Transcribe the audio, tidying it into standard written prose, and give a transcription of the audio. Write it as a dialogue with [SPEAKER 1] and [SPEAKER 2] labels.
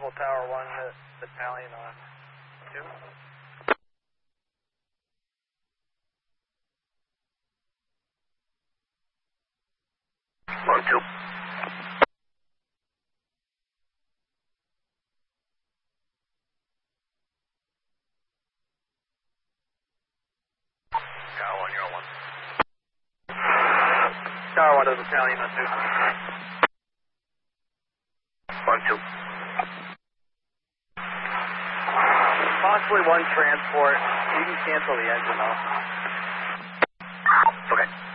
[SPEAKER 1] Rebel Tower 1 battalion on 2.
[SPEAKER 2] 1, 2. Tower 1, you're on 1.
[SPEAKER 1] Tower 1 to the battalion on 2.
[SPEAKER 2] 1, 2.
[SPEAKER 1] Possibly one transport. You can cancel the engine though.
[SPEAKER 2] Okay.